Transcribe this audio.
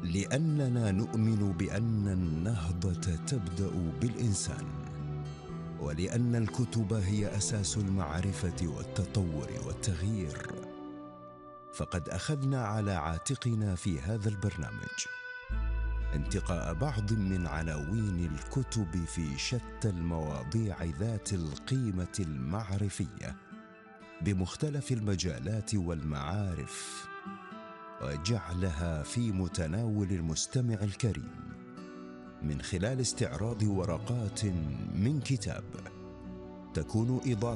لأننا نؤمن بأن النهضة تبدأ بالإنسان، ولأن الكتب هي أساس المعرفة والتطور والتغيير، فقد أخذنا على عاتقنا في هذا البرنامج انتقاء بعض من عناوين الكتب في شتى المواضيع ذات القيمة المعرفية بمختلف المجالات والمعارف، وجعلها في متناول المستمع الكريم من خلال استعراض ورقات من كتاب تكون إضافة